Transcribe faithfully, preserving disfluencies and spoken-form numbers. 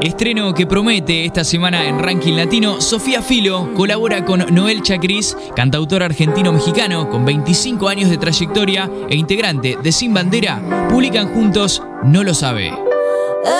Estreno que promete esta semana en Ranking Latino. Sofía Filo colabora con Noel Chacris, cantautor argentino-mexicano con veinticinco años de trayectoria e integrante de Sin Bandera. Publican juntos No lo sabe.